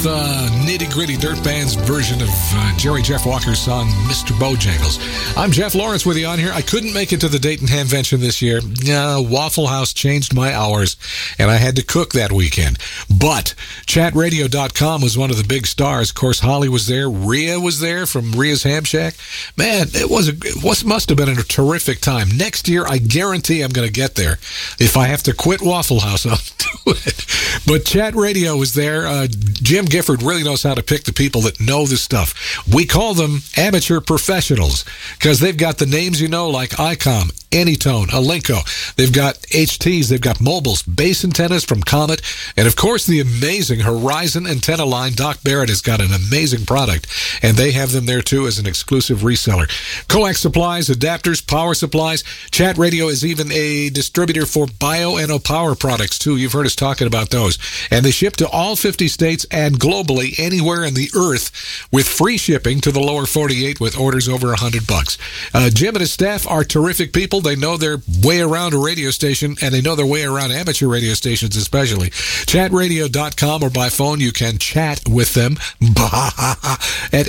The nitty-gritty dirt band's version of Jerry Jeff Walker's song Mr. Bojangles. I'm Jeff Lawrence with you on here. I couldn't make it to the Dayton Hamvention this year. Waffle House changed my hours, and I had to cook that weekend. But chatradio.com was one of the big stars. Of course, Holly was there. Rhea was there from Rhea's Ham Shack. Man, it must have been a terrific time. Next year, I guarantee I'm going to get there. If I have to quit Waffle House, I'll do it. But Chat Radio was there. Jim Gifford really knows how to pick the people that know this stuff. We call them amateur professionals because they've got the names like ICOM, Anytone, Alinco. They've got HTs, they've got mobiles, base antennas from Comet, and of course the amazing Horizon antenna line. Doc Barrett has got an amazing product, and they have them there too as an exclusive reseller. Coax supplies, adapters, power supplies. Chat Radio is even a distributor for Bio-NO power products too. You've heard us talking about those. And they ship to all 50 states and globally anywhere in the earth with free shipping to the lower 48 with orders over $100. Jim and his staff are terrific people. They know their way around a radio station, and they know their way around amateur radio stations especially. Chatradio.com, or by phone you can chat with them at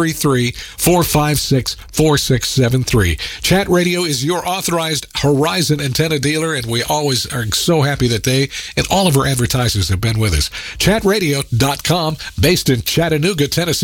833-456-4673. Chat Radio is your authorized Horizon antenna dealer, and we always are so happy that they and all of our advertisers have been with us. Chatradio.com, based in Chattanooga, Tennessee.